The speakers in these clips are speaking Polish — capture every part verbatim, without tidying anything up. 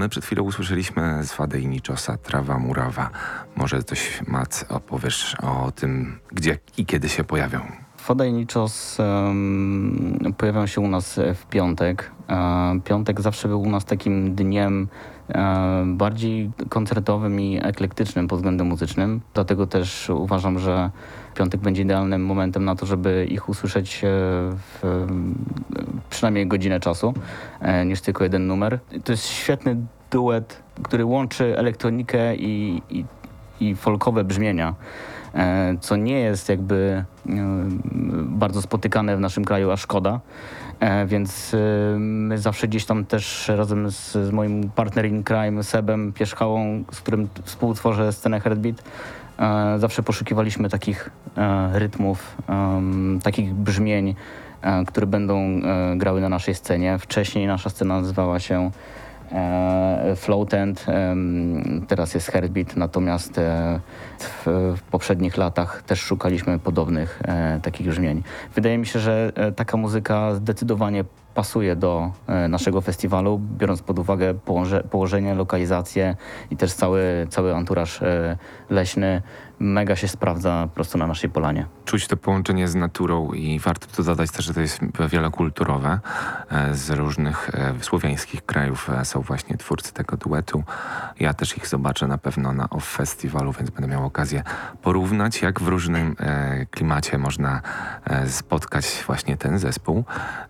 My przed chwilą usłyszeliśmy z Fadej Niczosa Trawa Murawa. Może coś, Mac, opowiesz o tym, gdzie i kiedy się pojawią? Fada i Niczos um, pojawią się u nas w piątek. E, piątek zawsze był u nas takim dniem e, bardziej koncertowym i eklektycznym pod względem muzycznym. Dlatego też uważam, że piątek będzie idealnym momentem na to, żeby ich usłyszeć w przynajmniej godzinę czasu, e, niż tylko jeden numer. To jest świetny duet, który łączy elektronikę i, i, i folkowe brzmienia, co nie jest jakby bardzo spotykane w naszym kraju, a szkoda. Więc my zawsze gdzieś tam też razem z, z moim partnerem in crime, Sebem Pierzchałą, z którym współtworzę scenę Heartbeat, zawsze poszukiwaliśmy takich rytmów, takich brzmień, które będą grały na naszej scenie. Wcześniej nasza scena nazywała się Floatent, teraz jest Heartbeat, natomiast w, w poprzednich latach też szukaliśmy podobnych takich brzmień. Wydaje mi się, że taka muzyka zdecydowanie pasuje do naszego festiwalu, biorąc pod uwagę położe, położenie, lokalizację i też cały, cały anturaż leśny. Mega się sprawdza prosto na naszej polanie. Czuć to połączenie z naturą i warto tu dodać też, że to jest wielokulturowe. Z różnych słowiańskich krajów są właśnie twórcy tego duetu. Ja też ich zobaczę na pewno na Off Festiwalu, więc będę miał okazję porównać, jak w różnym klimacie można spotkać właśnie ten zespół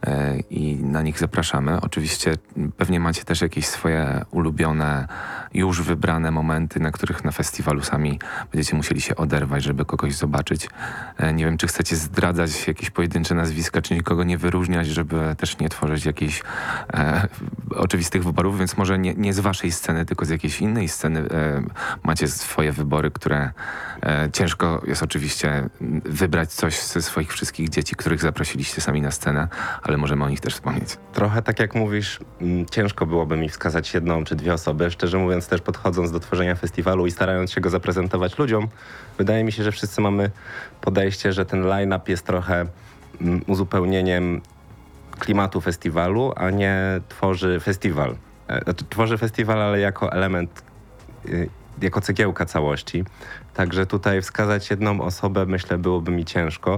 i na nich zapraszamy. Oczywiście pewnie macie też jakieś swoje ulubione, już wybrane momenty, na których na festiwalu sami będziecie musieli się oderwać, żeby kogoś zobaczyć. Nie wiem, czy chcecie zdradzać jakieś pojedyncze nazwiska, czy nikogo nie wyróżniać, żeby też nie tworzyć jakichś e, oczywistych wyborów, więc może nie, nie z waszej sceny, tylko z jakiejś innej sceny e, macie swoje wybory, które e, ciężko jest oczywiście wybrać coś ze swoich wszystkich dzieci, których zaprosiliście sami na scenę, ale możemy o nich też wspomnieć. Trochę tak jak mówisz, m, ciężko byłoby mi wskazać jedną czy dwie osoby. Szczerze mówiąc, też podchodząc do tworzenia festiwalu i starając się go zaprezentować ludziom, wydaje mi się, że wszyscy mamy podejście, że ten line-up jest trochę mm, uzupełnieniem klimatu festiwalu, a nie tworzy festiwal. E, znaczy, tworzy festiwal, ale jako element, y, jako cegiełka całości. Także tutaj wskazać jedną osobę, myślę, byłoby mi ciężko.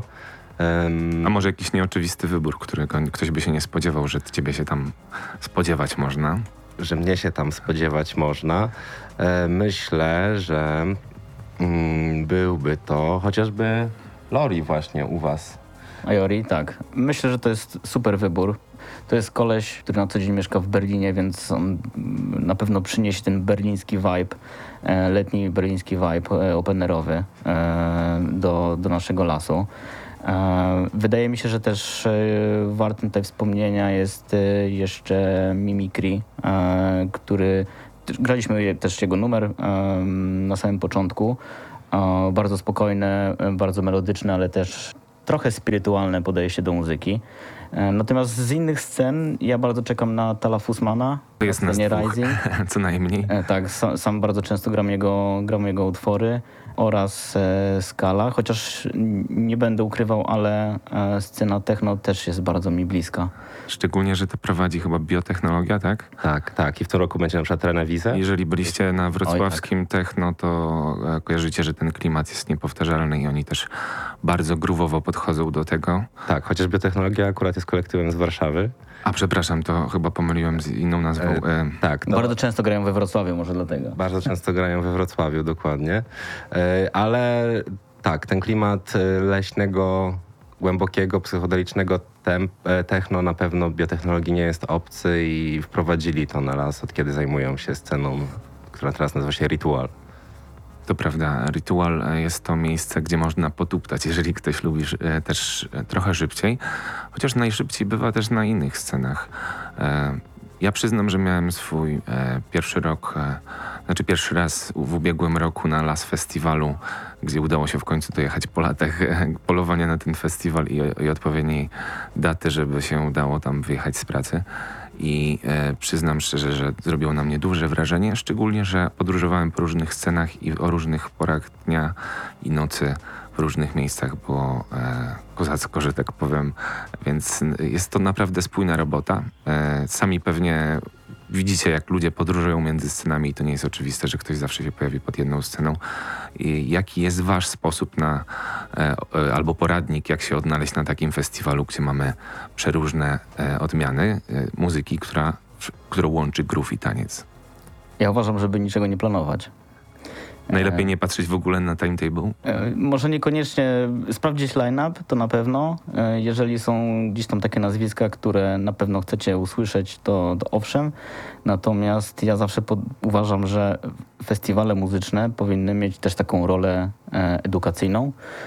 Um, A może jakiś nieoczywisty wybór, którego ktoś by się nie spodziewał, że ciebie się tam spodziewać można? Że mnie się tam spodziewać można. E, myślę, że mm, byłby to chociażby Lori właśnie u was. Ajori, tak. Myślę, że to jest super wybór. To jest koleś, który na co dzień mieszka w Berlinie, więc on na pewno przyniesie ten berliński vibe, letni berliński vibe openerowy do, do naszego lasu. Wydaje mi się, że też wartym tutaj wspomnienia jest jeszcze Mimikry, który graliśmy też jego numer na samym początku. Bardzo spokojne, bardzo melodyczne, ale też trochę spirytualne podejście do muzyki. Natomiast z innych scen ja bardzo czekam na Tala Fussmana. To jest nas dwóch, Rising. co najmniej. Tak, sam, sam bardzo często gram jego, gram jego utwory oraz e, Skala, chociaż nie będę ukrywał, ale e, scena techno też jest bardzo mi bliska. Szczególnie, że to prowadzi chyba biotechnologia, tak? Tak, tak. I w tym roku będzie na przykład Renewise. Jeżeli byliście na wrocławskim Oj, tak. techno, to kojarzycie, że ten klimat jest niepowtarzalny i oni też bardzo gruwowo podchodzą do tego. Tak, chociaż biotechnologia akurat jest kolektywem z Warszawy. A przepraszam, to chyba pomyliłem z inną nazwą. E, tak. No, bardzo często grają we Wrocławiu, może dlatego. Bardzo często grają we Wrocławiu, dokładnie. E, ale tak, ten klimat leśnego, głębokiego, psychodelicznego temp, techno na pewno biotechnologii nie jest obcy i wprowadzili to na las, od kiedy zajmują się sceną, która teraz nazywa się Ritual. To prawda, Ritual jest to miejsce, gdzie można potuptać, jeżeli ktoś lubi e, też e, trochę szybciej, chociaż najszybciej bywa też na innych scenach. E, ja przyznam, że miałem swój e, pierwszy rok, e, znaczy pierwszy raz w ubiegłym roku na Las Festiwalu, gdzie udało się w końcu dojechać po latach e, polowania na ten festiwal i, i odpowiedniej daty, żeby się udało tam wyjechać z pracy. I e, przyznam szczerze, że zrobiło na mnie duże wrażenie, szczególnie, że podróżowałem po różnych scenach i o różnych porach dnia i nocy w różnych miejscach było e, kozacko, że tak powiem, więc jest to naprawdę spójna robota. E, sami pewnie widzicie, jak ludzie podróżują między scenami i to nie jest oczywiste, że ktoś zawsze się pojawi pod jedną sceną. I jaki jest wasz sposób na, e, e, albo poradnik, jak się odnaleźć na takim festiwalu, gdzie mamy przeróżne e, odmiany e, muzyki, która, w, którą łączy groove i taniec? Ja uważam, żeby niczego nie planować. Najlepiej nie patrzeć w ogóle na timetable? E, Może niekoniecznie sprawdzić line-up, to na pewno. E, Jeżeli są gdzieś tam takie nazwiska, które na pewno chcecie usłyszeć, to, to owszem. Natomiast ja zawsze pod, uważam, że festiwale muzyczne powinny mieć też taką rolę e, edukacyjną.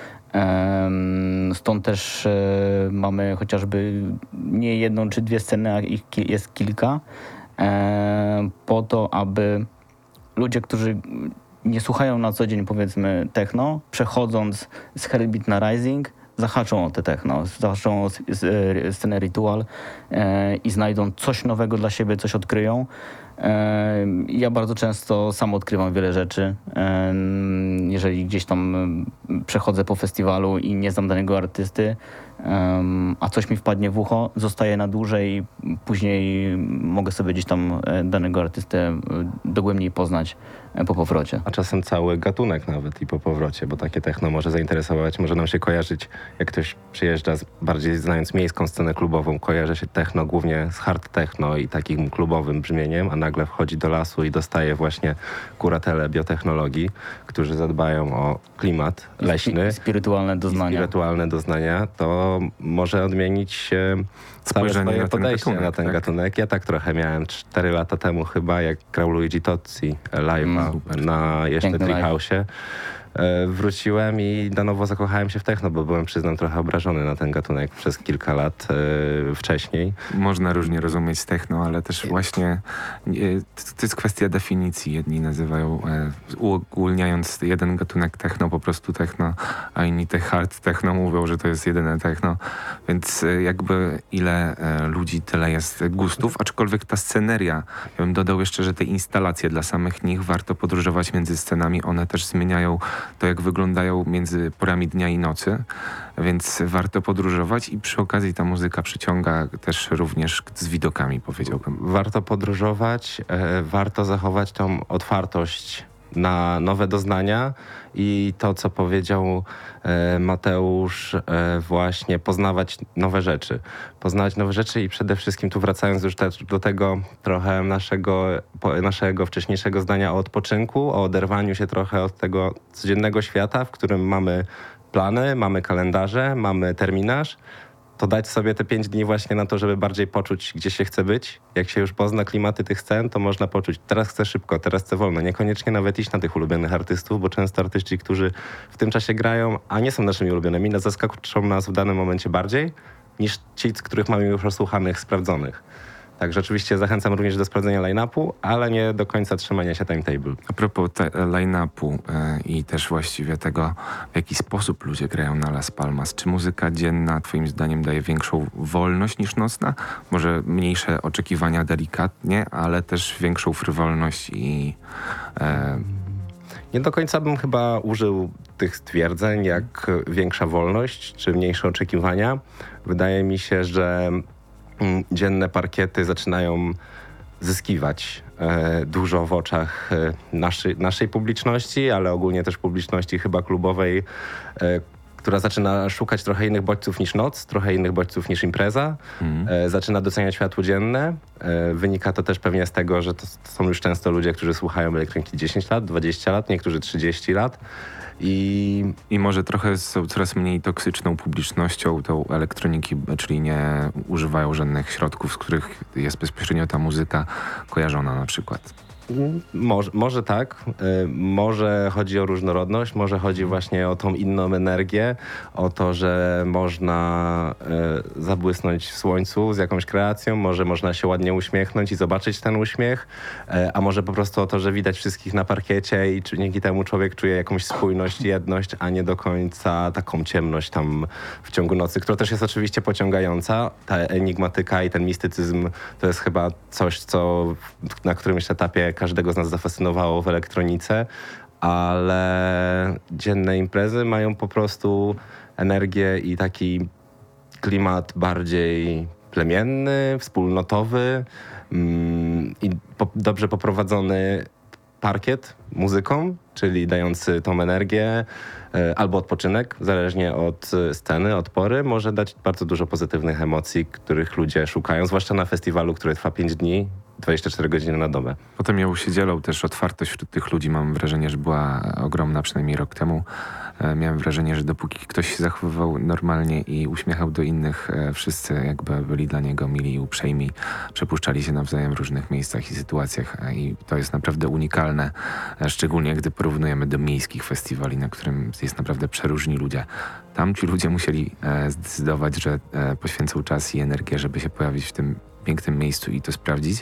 Em, Stąd też e, mamy chociażby nie jedną czy dwie sceny, a ich ki- jest kilka, e, po to, aby ludzie, którzy nie słuchają na co dzień, powiedzmy, techno, przechodząc z Heartbeat na Rising, zahaczą o te techno, zahaczą o s- s- scenę Ritual e, i znajdą coś nowego dla siebie, coś odkryją. E, ja bardzo często sam odkrywam wiele rzeczy. E, jeżeli gdzieś tam e, przechodzę po festiwalu i nie znam danego artysty, e, a coś mi wpadnie w ucho, zostaje na dłużej i później mogę sobie gdzieś tam e, danego artystę e, dogłębniej poznać e, po powrocie. A czasem cały gatunek nawet i po powrocie, bo takie techno może zainteresować, może nam się kojarzyć, jak ktoś przyjeżdża, z, bardziej znając miejską scenę klubową, kojarzy się techno głównie z hard techno i takim klubowym brzmieniem, a nagle wchodzi do lasu i dostaje właśnie kuratele biotechnologii, którzy zadbają o klimat leśny. I spirytualne I doznania. spirytualne doznania, to może odmienić się całe Spojrzenie swoje na ten podejście gatunek, na ten tak? gatunek. Ja tak trochę miałem cztery lata temu chyba, jak grał Luigi Tozzi live'a Mm, super. na jeszcze Piękny live. Treehouse'ie. E, Wróciłem i na nowo zakochałem się w techno, bo byłem, przyznam, trochę obrażony na ten gatunek przez kilka lat e, wcześniej. Można różnie rozumieć techno, ale też właśnie e, to to jest kwestia definicji. Jedni nazywają, e, uogólniając jeden gatunek techno, po prostu techno, a inni te hard techno mówią, że to jest jedyne techno. Więc e, jakby ile e, ludzi, tyle jest gustów, aczkolwiek ta sceneria, ja bym dodał jeszcze, że te instalacje dla samych nich, warto podróżować między scenami, one też zmieniają to, jak wyglądają między porami dnia i nocy, więc warto podróżować i przy okazji ta muzyka przyciąga też również z widokami, powiedziałbym. Warto podróżować, e, warto zachować tą otwartość na nowe doznania i to, co powiedział e, Mateusz, e, właśnie poznawać nowe rzeczy. Poznawać nowe rzeczy i przede wszystkim tu wracając już też do tego trochę naszego, po, naszego wcześniejszego zdania o odpoczynku, o oderwaniu się trochę od tego codziennego świata, w którym mamy plany, mamy kalendarze, mamy terminarz, to dać sobie te pięć dni właśnie na to, żeby bardziej poczuć, gdzie się chce być. Jak się już pozna klimaty tych scen, to można poczuć, teraz chcę szybko, teraz chcę wolno. Niekoniecznie nawet iść na tych ulubionych artystów, bo często artyści, którzy w tym czasie grają, a nie są naszymi ulubionymi, no zaskoczą nas w danym momencie bardziej niż ci, z których mamy już osłuchanych, sprawdzonych. Także oczywiście zachęcam również do sprawdzenia line-upu, ale nie do końca trzymania się timetable. A propos te- line-upu e, i też właściwie tego, w jaki sposób ludzie grają na Las Palmas. Czy muzyka dzienna twoim zdaniem daje większą wolność niż nocna? Może mniejsze oczekiwania delikatnie, ale też większą frywolność i... E, Nie do końca bym chyba użył tych stwierdzeń jak większa wolność czy mniejsze oczekiwania. Wydaje mi się, że mm, dzienne parkiety zaczynają zyskiwać e, dużo w oczach e, naszej, naszej publiczności, ale ogólnie też publiczności chyba klubowej, e, która zaczyna szukać trochę innych bodźców niż noc, trochę innych bodźców niż impreza. mm. E, zaczyna doceniać światło dzienne. E, wynika to też pewnie z tego, że to, to są już często ludzie, którzy słuchają elektroniki dziesięć lat, dwadzieścia lat, niektórzy trzydzieści lat. I I może trochę są coraz mniej toksyczną publicznością tą elektroniki, czyli nie używają żadnych środków, z których jest bezpośrednio ta muzyka kojarzona na przykład. Mm, Może, może tak, y, może chodzi o różnorodność, może chodzi właśnie o tą inną energię, o to, że można y, zabłysnąć w słońcu z jakąś kreacją, może można się ładnie uśmiechnąć i zobaczyć ten uśmiech, y, a może po prostu o to, że widać wszystkich na parkiecie i czy- dzięki temu człowiek czuje jakąś spójność, jedność, a nie do końca taką ciemność tam w ciągu nocy, która też jest oczywiście pociągająca. Ta enigmatyka i ten mistycyzm to jest chyba coś, co na którymś etapie każdego z nas zafascynowało w elektronice, ale dzienne imprezy mają po prostu energię i taki klimat bardziej plemienny, wspólnotowy mm, i po, dobrze poprowadzony parkiet muzyką, czyli dający tą energię e, albo odpoczynek, zależnie od e, sceny, od pory, może dać bardzo dużo pozytywnych emocji, których ludzie szukają, zwłaszcza na festiwalu, który trwa pięć dni, dwadzieścia cztery godziny na dobę. Potem ją się dzielą też otwartość wśród tych ludzi. Mam wrażenie, że była ogromna, przynajmniej rok temu. E, Miałem wrażenie, że dopóki ktoś się zachowywał normalnie i uśmiechał do innych, e, wszyscy jakby byli dla niego mili i uprzejmi. Przepuszczali się nawzajem w różnych miejscach i sytuacjach e, i to jest naprawdę unikalne, e, szczególnie gdy porównujemy do miejskich festiwali, na którym jest naprawdę przeróżni ludzie. Tam ci ludzie musieli e, zdecydować, że e, poświęcą czas i energię, żeby się pojawić w tym pięknym miejscu i to sprawdzić.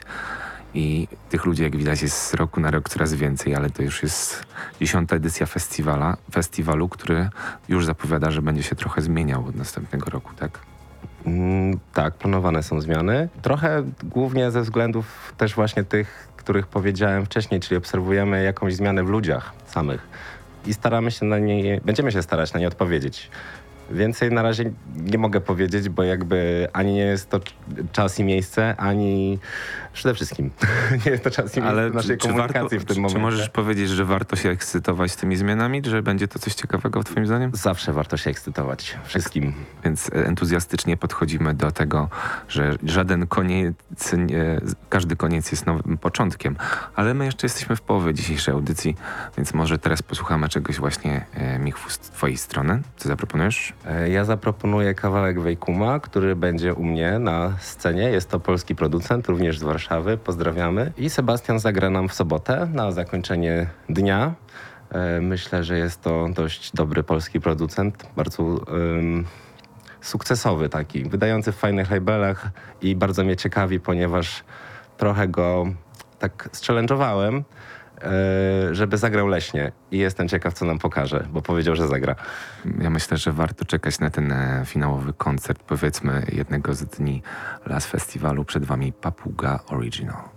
I tych ludzi, jak widać, jest z roku na rok coraz więcej, ale to już jest dziesiąta edycja festiwala, festiwalu, który już zapowiada, że będzie się trochę zmieniał od następnego roku, tak? Mm, tak, planowane są zmiany. Trochę głównie ze względów też właśnie tych, których powiedziałem wcześniej, czyli obserwujemy jakąś zmianę w ludziach samych i staramy się na niej, będziemy się starać na nie odpowiedzieć. Więcej na razie nie mogę powiedzieć, bo jakby ani nie jest to czas i miejsce, ani przede wszystkim nie jest to czas i miejsce Ale naszej czy, komunikacji warto, w tym czy, momencie. czy możesz powiedzieć, że warto się ekscytować tymi zmianami, że będzie to coś ciekawego twoim zdaniem? Zawsze warto się ekscytować wszystkim. Więc entuzjastycznie podchodzimy do tego, że żaden koniec, nie, każdy koniec jest nowym początkiem, ale my jeszcze jesteśmy w połowie dzisiejszej audycji, więc może teraz posłuchamy czegoś właśnie, e, Michwu, z twojej strony. Co zaproponujesz? E, Ja zaproponuję kawałek Wejkuma, który będzie u mnie na scenie. Jest to polski producent, również z Warszawy. Pozdrawiamy. I Sebastian zagra nam w sobotę na zakończenie dnia. E, Myślę, że jest to dość dobry polski producent, bardzo ym, sukcesowy taki, wydający w fajnych labelach i bardzo mnie ciekawi, ponieważ trochę go tak zchallenge'owałem, e, żeby zagrał leśnie i jestem ciekaw, co nam pokaże, bo powiedział, że zagra. Ja myślę, że warto czekać na ten e, finałowy koncert, powiedzmy, jednego z dni Las Festiwalu. Przed wami Papuga Original.